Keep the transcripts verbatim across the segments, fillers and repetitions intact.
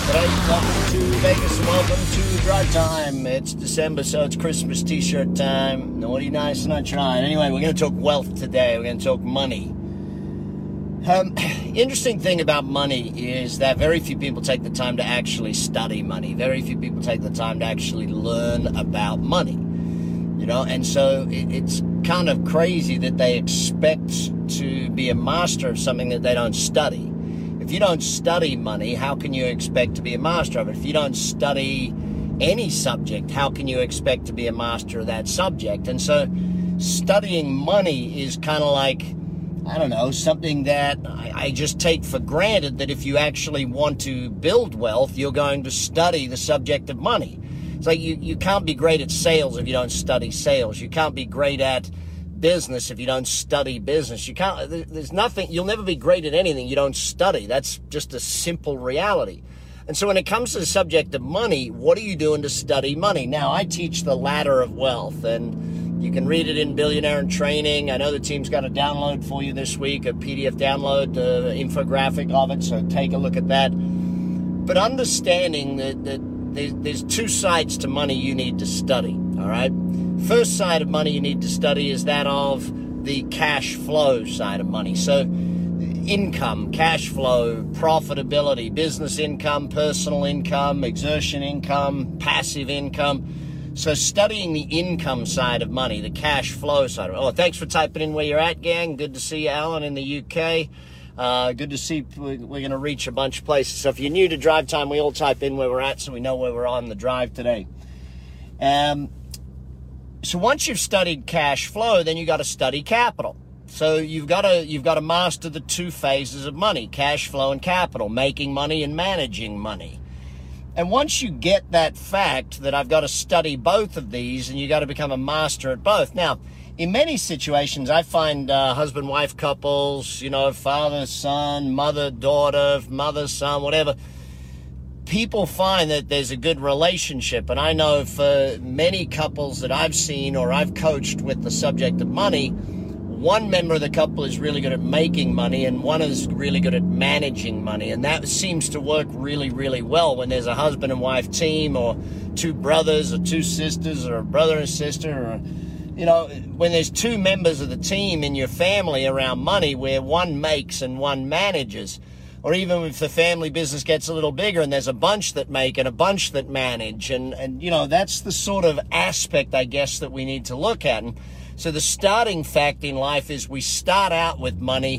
G'day, welcome to Vegas and welcome to Drive Time. It's December, so it's Christmas t-shirt time. Naughty, nice, and not trying. Anyway, we're going to talk wealth today. We're going to talk money. Um, interesting thing about money is that very few people take the time to actually study money. Very few people take the time to actually learn about money. You know, and so it, it's kind of crazy that they expect to be a master of something that they don't study. If you don't study money, how can you expect to be a master of it? If you don't study any subject, how can you expect to be a master of that subject? And so studying money is kind of like, I don't know, something that I, I just take for granted that if you actually want to build wealth, you're going to study the subject of money. It's like you, you can't be great at sales if you don't study sales. You can't be great at business if you don't study business. You can't, there's nothing, you'll never be great at anything you don't study. That's just a simple reality. And so when it comes to the subject of money, what are you doing to study money? Now, I teach the ladder of wealth, and you can read it in Billionaire in Training. I know the team's got a download for you this week, a P D F download, uh, infographic of it, so take a look at that. But understanding that, that there's, there's two sides to money you need to study, all right? First side of money you need to study is that of the cash flow side of money. So income, cash flow, profitability, business income, personal income, exertion income, passive income. So studying the income side of money, the cash flow side of it. Oh, thanks for typing in where you're at, gang. Good to see you, Alan, in the U K. Uh, good to see we're going to reach a bunch of places. So if you're new to Drive Time, we all type in where we're at so we know where we're on the drive today. Um, so once you've studied cash flow, then you got to study capital. So you've got to you've got to master the two phases of money, cash flow and capital, making money and managing money. And once you get that fact that I've got to study both of these, and you got to become a master at both. Now, in many situations, I find uh, husband-wife couples, you know, father, son, mother, daughter, mother, son, whatever, people find that there's a good relationship. And I know for many couples that I've seen or I've coached with the subject of money, one member of the couple is really good at making money and one is really good at managing money. And that seems to work really, really well when there's a husband and wife team, or two brothers or two sisters, or a brother and sister, or, you know, when there's two members of the team in your family around money where one makes and one manages. Or even if the family business gets a little bigger and there's a bunch that make and a bunch that manage. And, and you know, that's the sort of aspect, I guess, that we need to look at. And so the starting fact in life is we start out with money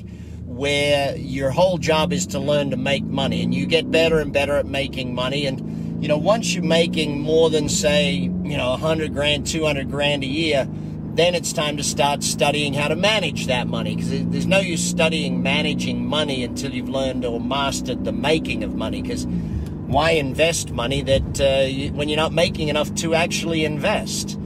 where your whole job is to learn to make money. And you get better and better at making money. And, you know, once you're making more than, say, you know, one hundred grand, two hundred grand a year, then it's time to start studying how to manage that money, because there's no use studying managing money until you've learned or mastered the making of money, because why invest money that uh, you, when you're not making enough to actually invest?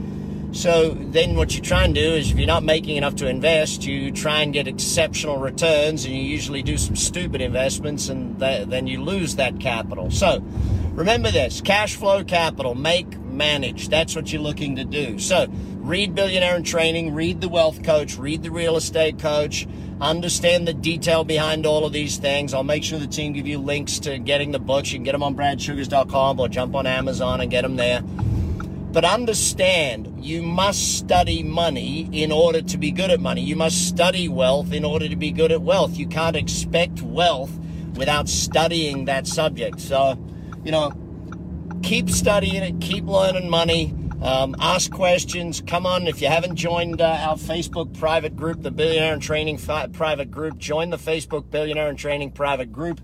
So then what you try and do is, if you're not making enough to invest, you try and get exceptional returns, and you usually do some stupid investments, and th- then you lose that capital. So remember this: cash flow, capital, make, manage. That's what you're looking to do. So read Billionaire in Training, read The Wealth Coach, read The Real Estate Coach, understand the detail behind all of these things. I'll make sure the team give you links to getting the books. You can get them on brad sugars dot com or jump on Amazon and get them there. But understand, you must study money in order to be good at money. You must study wealth in order to be good at wealth. You can't expect wealth without studying that subject. So, you know, keep studying it, keep learning money. Um, ask questions. Come on, if you haven't joined uh, our Facebook private group, the Billionaire in Training fi- private group, join the Facebook Billionaire in Training private group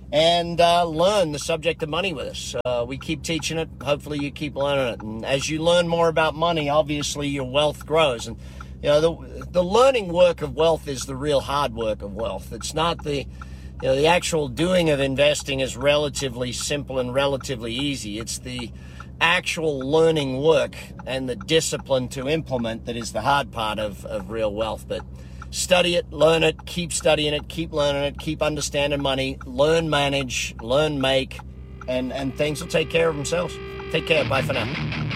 and uh, learn the subject of money with us. Uh, we keep teaching it. Hopefully you keep learning it. And as you learn more about money, obviously your wealth grows. And, you know, the, the learning work of wealth is the real hard work of wealth. It's not the... You know, the actual doing of investing is relatively simple and relatively easy. It's the actual learning work and the discipline to implement that is the hard part of, of real wealth. But study it, learn it, keep studying it, keep learning it, keep understanding money, learn manage, learn make, and, and things will take care of themselves. Take care. Bye for now.